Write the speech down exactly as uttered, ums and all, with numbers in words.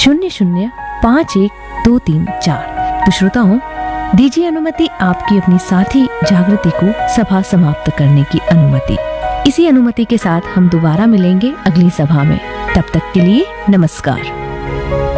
शून्य शून्य पाँच एक दो तीन चार। तो श्रोताओं, दीजिए अनुमति आपकी अपनी साथी जागृति को सभा समाप्त करने की अनुमति। इसी अनुमति के साथ हम दोबारा मिलेंगे अगली सभा में। तब तक के लिए नमस्कार।